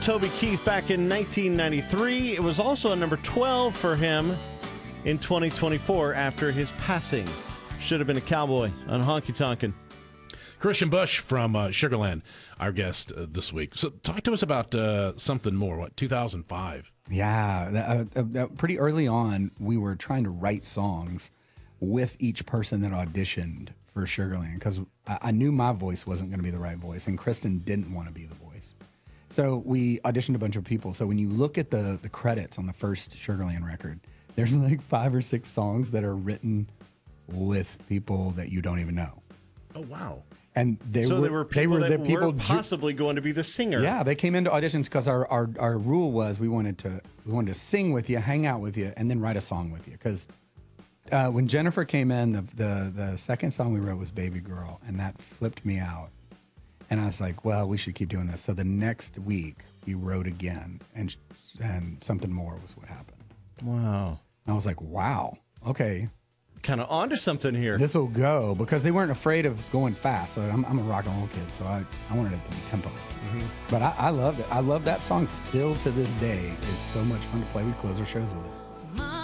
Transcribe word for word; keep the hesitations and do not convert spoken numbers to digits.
Toby Keith back in nineteen ninety-three. It was also a number twelve for him in twenty twenty-four after his passing. Should have been a cowboy on Honky Tonkin'. Christian Bush from uh, Sugarland, our guest uh, this week. So talk to us about uh, something more. What, two thousand five? Yeah, uh, uh, pretty early on, we were trying to write songs with each person that auditioned for Sugarland because I, I knew my voice wasn't going to be the right voice, and Kristen didn't want to be the voice. So we auditioned a bunch of people. So when you look at the the credits on the first Sugarland record, there's like five or six songs that are written with people that you don't even know. Oh, wow. And they so were, they were people they were that the people were possibly going to be the singer. Yeah, they came into auditions because our, our our rule was we wanted to we wanted to sing with you, hang out with you, and then write a song with you. Because uh, when Jennifer came in, the, the the second song we wrote was "Baby Girl," and that flipped me out. And I was like, well, we should keep doing this. So the next week we wrote again, and and something more was what happened. Wow. And I was like, wow, okay. Kind of onto something here. This will go, because they weren't afraid of going fast. So I'm, I'm a rock and roll kid, so I, I wanted it to be tempo. Mm-hmm. But I, I loved it. I love that song still to this day. It's so much fun to play. We close our shows with it.